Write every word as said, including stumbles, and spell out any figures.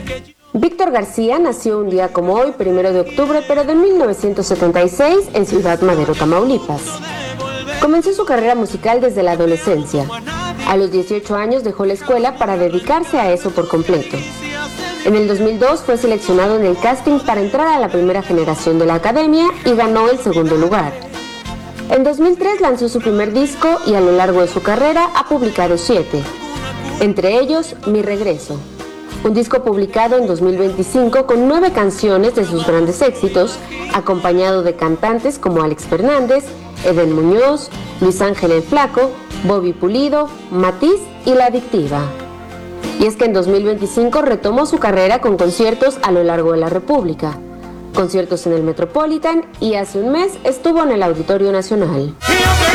Víctor García nació un día como hoy, primero de octubre, pero de mil novecientos setenta y seis, en Ciudad Madero, Tamaulipas. Comenzó su carrera musical desde la adolescencia. A los dieciocho años dejó la escuela para dedicarse a eso por completo. En el dos mil dos fue seleccionado en el casting para entrar a la primera generación de la academia y ganó el segundo lugar. En dos mil tres lanzó su primer disco y a lo largo de su carrera ha publicado siete, entre ellos Mi Regreso, un disco publicado en dos mil veinticinco con nueve canciones de sus grandes éxitos, acompañado de cantantes como Alex Fernández, Eden Muñoz, Luis Ángel el Flaco, Bobby Pulido, Matiz y La Adictiva. Y es que en dos mil veinticinco retomó su carrera con conciertos a lo largo de la República, conciertos en el Metropolitan y hace un mes estuvo en el Auditorio Nacional.